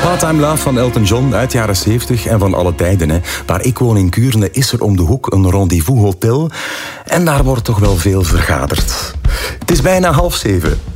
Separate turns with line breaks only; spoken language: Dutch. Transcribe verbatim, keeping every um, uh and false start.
Part-Time Love van Elton John uit jaren zeventig en van alle tijden. Hè. Waar ik woon in Kuurne is er om de hoek een rendezvous hotel. En daar wordt toch wel veel vergaderd. Het is bijna half zeven.